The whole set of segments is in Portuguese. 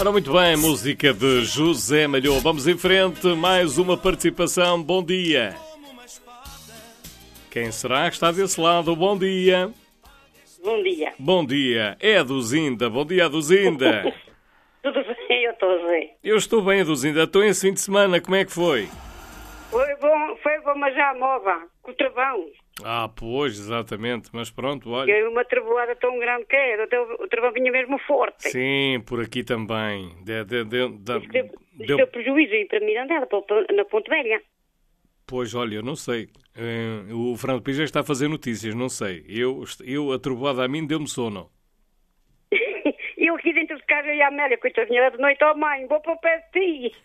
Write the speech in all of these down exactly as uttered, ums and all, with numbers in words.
Ora, muito bem, música de José Malhoa. Vamos em frente, mais uma participação. Bom dia. Quem será que está desse lado? Bom dia. Bom dia. Bom dia. É a Duzinda. Bom dia, Duzinda. Tudo bem, eu estou bem. Eu estou bem, Duzinda. Estou em esse fim de semana. Como é que foi? Foi bom, foi bom, mas já mova, com o travão. Ah, pois, exatamente. Mas pronto, olha. Que uma trevoada tão grande que era, o travão vinha mesmo forte. Sim, por aqui também. De, de, de, de, Isso deu, isso deu... deu prejuízo aí para Mirandela, para, na Ponte Velha. Pois, olha, eu não sei. Uh, o Fernando Pires está a fazer notícias, não sei. Eu, eu a trovoada a mim deu-me sono. Eu aqui dentro de casa e a Amélia, coitadinha, de noite, oh mãe, vou para o pé de ti.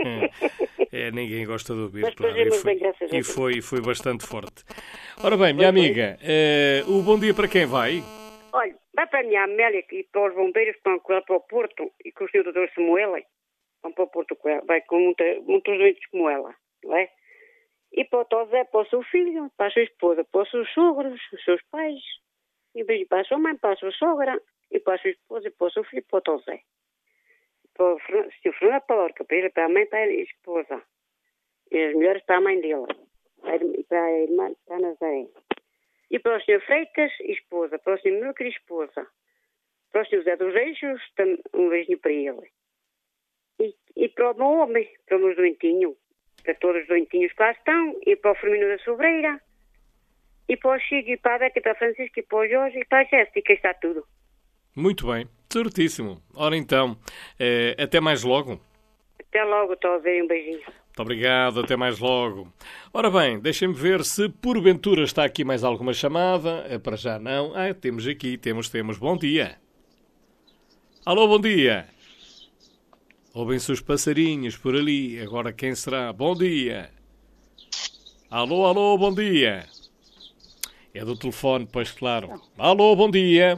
É, ninguém gosta de ouvir, Mas claro. fazemos E, foi, bem, graças a e Deus. foi, foi bastante forte. Ora bem, minha amiga, uh, o bom dia para quem vai? Olha, vai para a minha Amélia e para os bombeiros que vão com ela para o Porto e com o senhor doutor Samuel, vão para o Porto com ela, vai com muita, muitos doentes como ela, não é? E para o Tosé, para o seu filho, para a sua esposa, para os seus sogros, os seus pais, e um beijo para a sua mãe, para a sua sogra, e para a sua esposa, e para o seu filho, para o Tosé. Para o senhor Fernando, para a Lorca, para ele, para a mãe, para a esposa. E as mulheres para a mãe dele. E para a irmã, para a Nazaré. E para o senhor Freitas, esposa. Para o senhor Milker, esposa. Para o senhor Zé dos Eixos, um beijinho para ele. E, e para o meu homem, para os meus doentinhos. Para todos os doentinhos que lá estão. E para o Firmino da Sobreira. E para o Chico, e para a Beca, e para a Francisca, e para o Jorge, e para a Jéssica. Está tudo. Muito bem, certíssimo. Ora então, eh, até mais logo. Até logo, Tosé, um beijinho. Muito obrigado, até mais logo. Ora bem, deixem-me ver se porventura está aqui mais alguma chamada. É para já não. Ah, temos aqui, temos, temos. Bom dia. Alô, bom dia. Ouvem-se os passarinhos por ali. Agora quem será? Bom dia. Alô, alô, bom dia. É do telefone, pois claro. Alô, bom dia.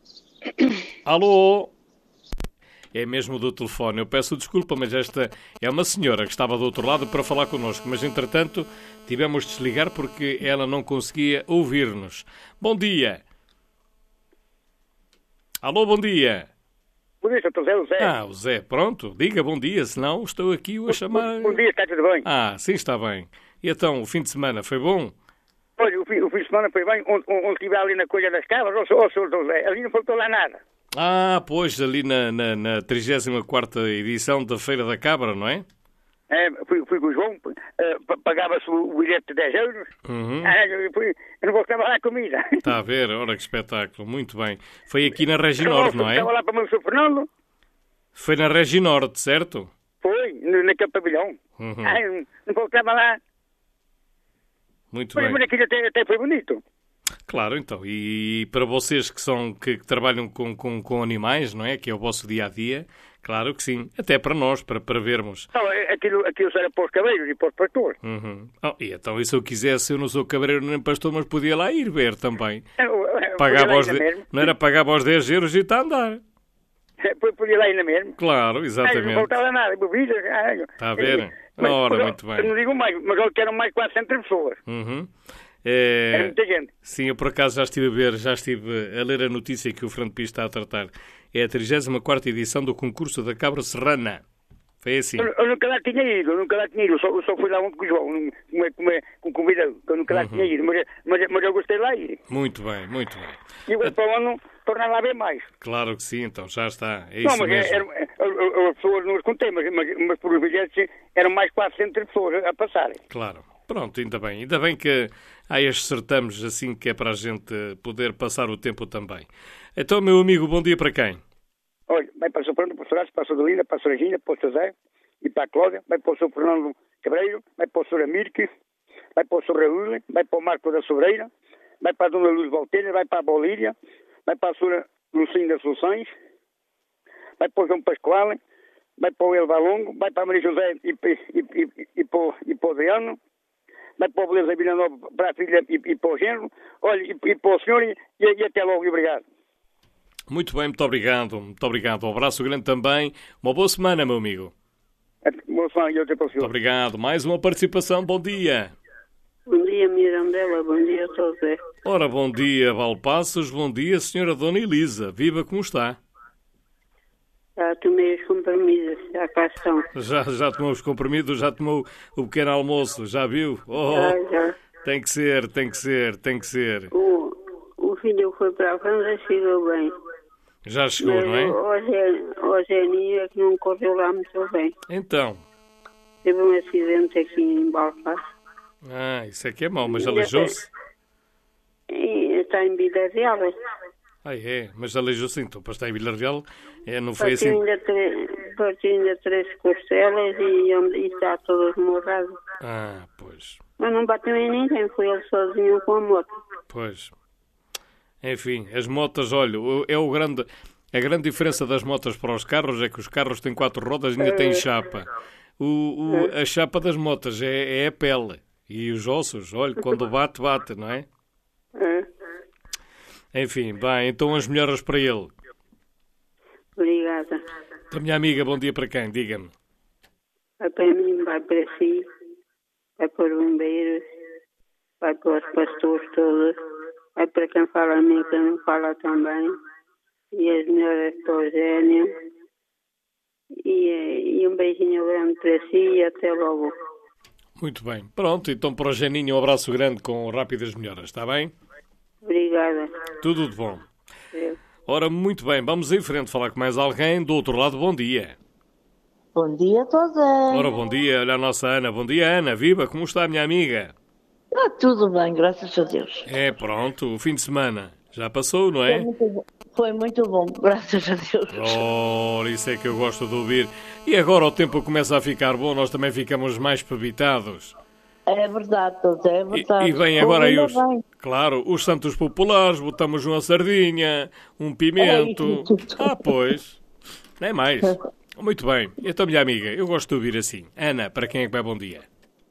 Alô. É mesmo do telefone. Eu peço desculpa, mas esta é uma senhora que estava do outro lado para falar connosco. Mas, entretanto, tivemos de desligar porque ela não conseguia ouvir-nos. Bom dia. Alô, bom dia. Bom dia, Sr. Zé, o Zé. Ah, o Zé, pronto. Diga bom dia, senão estou aqui a chamar... Bom dia, está tudo bem? Ah, sim, está bem. E então, o fim de semana foi bom? Olha, o fim, o fim de semana foi bem, onde, onde estive ali na Colha das Cabras, ó, Sr. Zé, ali não faltou lá nada. Ah, pois, ali na, na, na trigésima quarta edição da Feira da Cabra, não é? É, fui, fui com o João, uh, pagava-se o bilhete de dez euros, Uhum. ah, eu, fui, eu não voltava lá a comida. Está a ver, ora que espetáculo, muito bem. Foi aqui na Reginorte, não é? Estava lá para o meu Sr. Fernando, Foi na Reginorte, certo? foi, no, naquele pavilhão. Uhum. Ah, eu não voltava lá, Muito mas, bem. mas aquilo até, até foi bonito. Claro, então, e para vocês que são que, que trabalham com, com, com animais, não é? Que é o vosso dia-a-dia, claro que sim. Até para nós, para, para vermos. Não, aquilo, aquilo era para os cabeiros e para os pastores. Uhum. Oh, e então, e se eu quisesse, eu não sou cabreiro nem pastor, mas podia lá ir ver também. Eu, eu, Pagava podia aos lá ir na de... mesma. Não era pagava aos dez euros e está a andar. Podia lá ir na mesma. Claro, Ah, não exatamente. voltava nada, bebidas. Ah, Está a ver? mas, Ora, mas, muito bem. Eu não digo mais, mas olha que eram mais de quatrocentas pessoas. Uhum. Era É... muita gente. Sim, eu por acaso já estive a ver, já estive a ler a notícia que o Fernando Pires está a tratar. É a trigésima quarta edição do concurso da Cabra Serrana. Foi assim. Eu, eu nunca lá tinha ido, eu nunca lá tinha ido. Eu só, eu só fui lá ontem com o João, como é, como é, com o convidado, que eu nunca lá Uhum. tinha ido. Mas, mas, mas eu gostei de lá ir. Muito bem, muito bem. E agora para o ano tornar lá bem mais. Claro que sim, então já está. É não, isso mas mesmo. era, era, as pessoas não as contei, mas, mas, mas por os bilhetes eram mais de quatrocentas pessoas a passarem. Claro. Pronto, ainda bem. Ainda bem que há estes certames assim que é para a gente poder passar o tempo também. Então, meu amigo, bom dia para quem? Olha, vai para o Sr. Fernando, para o Sr. Horácio, para a Sra. Dalina, para a Sra. Regina, para o Sr. Zé e para a Cláudia, vai para o Sr. Fernando Cabreiro, vai para o Sr. Amirque, vai para o Sr. Raul, vai para o Marco da Sobreira, vai para a Dona Luz Valteira, vai para a Bolíria, vai para a Sra. Lucinha das Soluções, vai para o João Pascoal, vai para o Elva Longo, vai para a Maria José e, e, e, e, para, o, e para o Adriano, vai para o Beleza Villanova, para a filha e, e para o genro, olha, e, e para o senhor, e, e até logo, e obrigado. Muito bem, muito obrigado. Muito obrigado. Um abraço grande também. Uma boa semana, meu amigo. Boa semana, e eu até para o senhor. Muito obrigado. Mais uma participação. Bom dia. Bom dia, Mirandela. Bom dia, José. Ora, bom dia, Valpassos. Bom dia, senhora Dona Elisa. Viva, como está? Está Já tomei os comprimidos, já cá estão. Já, já tomou os comprimidos, já tomou o pequeno almoço, já viu? Oh, Já, já. tem que ser, tem que ser, tem que ser. O, o filho foi para a França, chegou bem. Já chegou, Mas não é? o, o Zeninho é que não correu lá muito bem. Então. Teve um acidente aqui em Balfaz. Ah, isso é que é mau, mas aleijou-se? E está em Vila Real. Ah, é? Mas aleijou-se então, para estar em Vila Real, é, não foi Partiu assim... ainda, tre- partiu ainda três costelas e, e está todo esmorrado. Ah, pois, Mas não bateu em ninguém, foi ele sozinho com a moto. pois. Enfim, as motas, olha, o- é o grande... A grande diferença das motas para os carros é que os carros têm quatro rodas e ainda têm chapa. O, o- a chapa das motas é, é a pele. E os ossos, olha, quando bate, bate, não é? É. Enfim, bem, então as melhoras para ele. Obrigada. A minha amiga, bom dia para quem? Diga-me. Vai para mim, vai para si, vai para os bombeiros, vai para os pastores todos, vai para quem fala a mim, quem não fala também, e as melhoras para o Eugênio, e, e um beijinho grande para si e até logo. Muito bem. Pronto, então para o Geninho um abraço grande com rápidas melhoras, está bem? Obrigada. Tudo de bom. É. Ora, muito bem, vamos em frente falar com mais alguém. Do outro lado, bom dia. Bom dia a todos. Ora, bom dia, olha a nossa Ana. Bom dia, Ana. Viva, como está a minha amiga? Está tudo bem, graças a Deus. É, pronto, o fim de semana já passou, não Foi é? muito bom, foi muito bom, graças a Deus. Ora, isso é que eu gosto de ouvir. E agora o tempo começa a ficar bom, nós também ficamos mais pebitados. É verdade, todos, é E, verdade. e vem agora aí Ainda os, bem. claro, os santos populares, botamos uma sardinha, um pimento. É isso. Ah, pois, nem mais. Muito bem, então minha amiga, eu gosto de ouvir assim. Ana, para quem é que vai bom dia?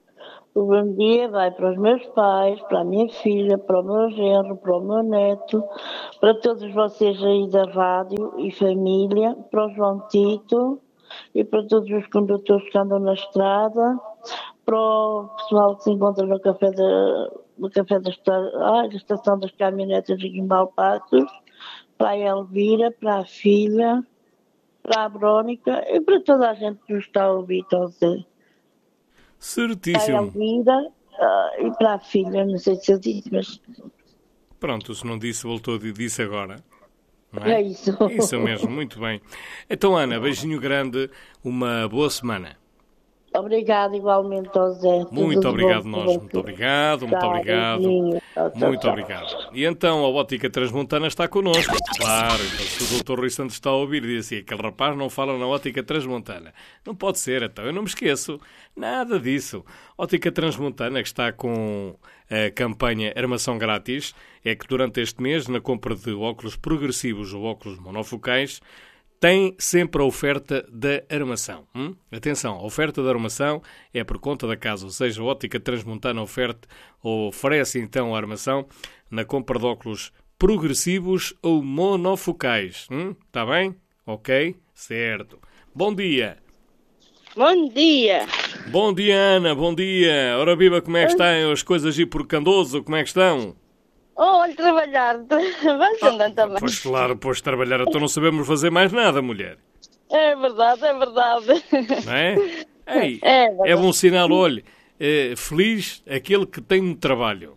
O bom dia vai para os meus pais, para a minha filha, para o meu genro, para o meu neto, para todos vocês aí da rádio e família, para o João Tito e para todos os condutores que andam na estrada, para o pessoal que se encontra no café da, no café da, esta- ah, da estação das caminhonetas aqui em Balpassos, para a Elvira, para a filha, para a Verónica e para toda a gente que nos está a ouvir, todos. Para a Certíssimo. Elvira ah, e para a filha, não sei se eu disse, mas Pronto, se não disse, voltou e disse agora. Não é é? isso. Isso mesmo, muito bem. Então, Ana, beijinho grande, uma boa semana. Obrigado igualmente ao Zé. Tudo Muito de obrigado bom nós, para muito vocês. obrigado, muito Tchau, obrigado. beijinho. Tchau, tchau, Muito tchau. obrigado. E então a Ótica Transmontana está connosco. Claro, então, se o doutor Rui Santos está a ouvir e diz assim, aquele rapaz não fala na Ótica Transmontana. Não pode ser, então eu não me esqueço. Nada disso. Ótica Transmontana, que está com a campanha Armação Grátis, é que durante este mês, na compra de óculos progressivos ou óculos monofocais, tem sempre a oferta da armação. Hum? Atenção, a oferta da armação é por conta da casa, ou seja, a Ótica Transmontana oferta, ou oferece então a armação na compra de óculos progressivos ou monofocais. Hum? Está bem? Ok? Certo. Bom dia. Bom dia. Bom dia, Ana. Bom dia. Ora viva, como é que estão as coisas aí por Candoso? Como é que estão? Oh, olha, trabalhar. Vamos andando também. Pois claro, pois trabalhar, então não sabemos fazer mais nada, mulher. É verdade, é verdade. Não é? Ei, É verdade. é bom sinal, olhe, é feliz aquele que tem um trabalho.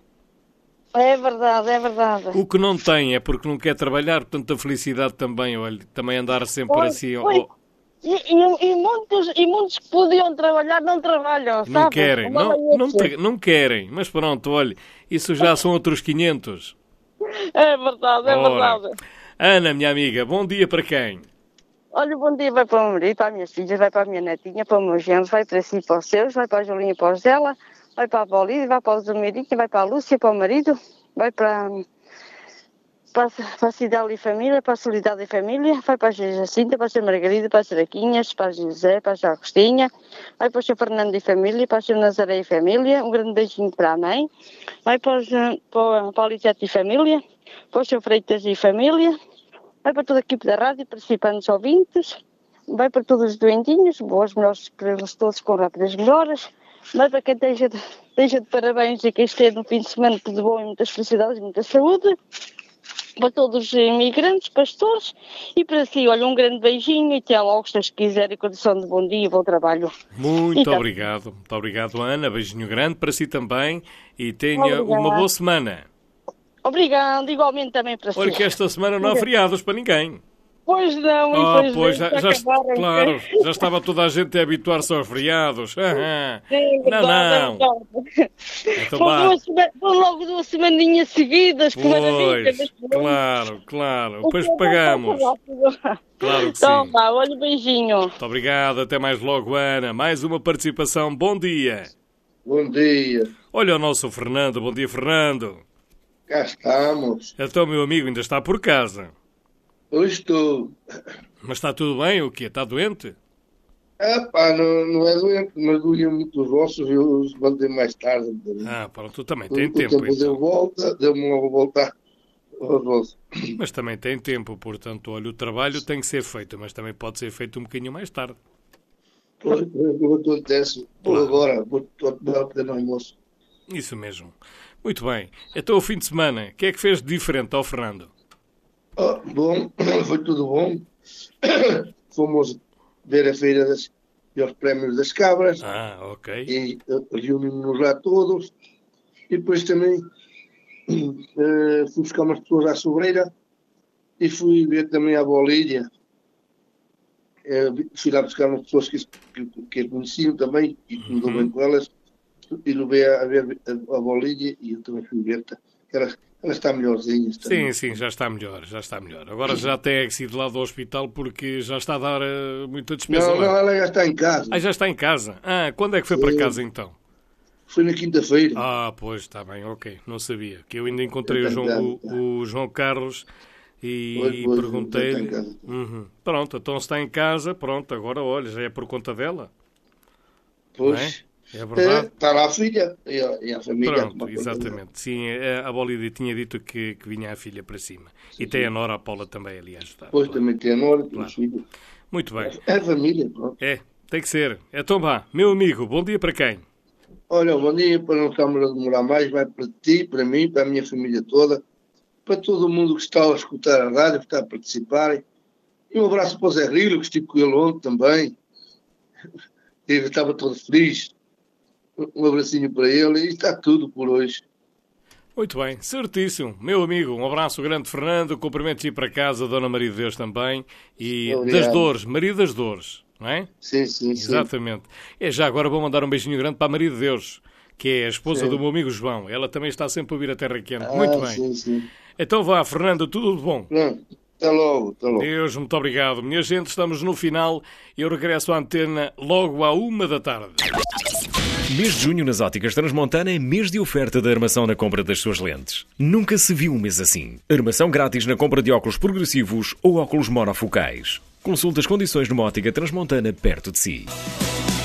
É verdade, é verdade. O que não tem é porque não quer trabalhar, portanto a felicidade também, olhe, também andar sempre Oi, assim, oi. ó, E, e- e muitos, e muitos que podiam trabalhar não trabalham, não sabe? querem, Uma não, manhã não, de- te- não querem, mas pronto, olhe, isso já são outros quinhentos. É verdade, é Ora. verdade. Ana, minha amiga, bom dia para quem? Olha, bom dia vai para o meu marido, para as minhas filhas, vai para a minha netinha, para o meu genro, vai para si, para os seus, vai para a Julinha, para os dela, vai para a Paulina, vai para o Zumeirinho, vai para a Lúcia, para o marido, vai para, para, a- para a Cidade e Família, para a Solidade e Família, vai para a Jacinta, para a Sra. Margarida, para a Saraquinhas, para a José, para a Sra. Agostinha, vai para o Sr. Fernando e Família, para a Sra. Nazaré e Família, um grande beijinho para a mãe, vai para, os, eh, para, a- para a Lisete e Família, para o Sr. Freitas e Família, vai para toda a equipe da rádio, participantes ouvintes, vai para todos os doentinhos, boas melhores para eles todos com rápidas melhoras, vai para quem esteja de, esteja de parabéns e quem esteja no fim de semana tudo bom e muitas felicidades e muita saúde. para todos os imigrantes, pastores, e para si, olha, um grande beijinho e até logo, se Deus quiser, e condição de bom dia e bom trabalho. Muito então, obrigado, muito obrigado, Ana, beijinho grande para si também e tenha obrigado. Uma boa semana. Obrigado, igualmente também para si. Olha que esta semana não há feriados para ninguém. Pois não, oh, infelizmente, pois, já, já, acabaram, claro, já estava toda a gente a habituar-se aos feriados. Sim, não, não. Então, vão logo duas semaninhas seguidas, que maravilha. Claro, claro. Depois pagamos. Claro que sim. Então, lá, olha, beijinho. Muito obrigado, até mais logo, Ana. Mais uma participação. Bom dia. Bom dia. Olha o nosso Fernando. Bom dia, Fernando. Cá estamos. Então, meu amigo, ainda está por casa. Eu estou. Mas está tudo bem? O quê? Está doente? Ah, pá, não, não é doente, mas doía muito os ossos e eu levantei mais tarde. Ah, pronto, tu também tem o tempo. tempo então. deu volta, deu-me logo voltar aos ossos. Mas também tem tempo, portanto, olha, o trabalho tem que ser feito, mas também pode ser feito um bocadinho mais tarde. Pois, o que acontece, por Claro. agora, vou tomar o pequeno almoço. Isso mesmo. Muito bem. Então, o fim de semana, o que é que fez de diferente ao Fernando? Oh, bom, foi tudo bom. Fomos ver a feira das, e os prémios das cabras. Ah, ok. E uh, reunimos-nos lá todos. E depois também uh, fui buscar umas pessoas à sobreira e fui ver também a Bolívia. Uh, fui lá buscar umas pessoas que, que, que conheciam também e que me dou bem com elas. E levei a ver a, a Bolívia e eu também fui ver. Ela, ela está melhorzinha. Está Sim, melhor. sim, já está melhor, já está melhor. Agora já tem que ir lá do hospital porque já está a dar uh, muita despesa Não, lá. não, ela já está em casa. Ah, já está em casa. Ah, quando é que foi para Sim. casa então? Foi na quinta-feira. Ah, pois, está bem, ok. Não sabia. Que eu ainda encontrei Já o está em João, casa. o, o João Carlos e, Pois, e pois, perguntei-lhe. já está em casa. Uhum. Pronto, então se está em casa, pronto, agora olha, já é por conta dela. Pois. É É, verdade? está lá a filha e a, e a família. Pronto, Uma coisa exatamente. Sim, a a Bolívia tinha dito que, que vinha a filha para cima. E tem a Nora, a Paula também ali a ajudar. Depois Claro. também tem a Nora, tem Claro. os filhos. Muito bem. É a família, pronto. É, tem que ser. Então vá, meu amigo, bom dia para quem? Olha, bom dia, para não estarmos a demorar mais, vai para ti, para mim, para a minha família toda, para todo mundo que está a escutar a rádio, que está a participar. E um abraço para o Zé Rilo, que estive com ele ontem também. Ele estava todo feliz. Um abracinho para ele e está tudo por hoje. Muito bem, certíssimo. Meu amigo, um abraço grande, Fernando. Cumprimentos ir para casa, Dona Maria de Deus também. E Obrigado. das Dores, Maria das Dores, não é? Sim, sim, sim. Exatamente. E já agora vou mandar um beijinho grande para a Maria de Deus, que é a esposa Sim. do meu amigo João. Ela também está sempre a ouvir a Terra Quente. Ah, Muito bem. Sim, sim. Então vá, Fernando, tudo de bom. Pronto, até logo, até logo. Deus, muito obrigado. Minha gente, estamos no final. Eu regresso à antena logo à uma da tarde. Mês de junho nas Óticas Transmontana é mês de oferta de armação na compra das suas lentes. Nunca se viu um mês assim. Armação grátis na compra de óculos progressivos ou óculos monofocais. Consulte as condições numa ótica Transmontana perto de si.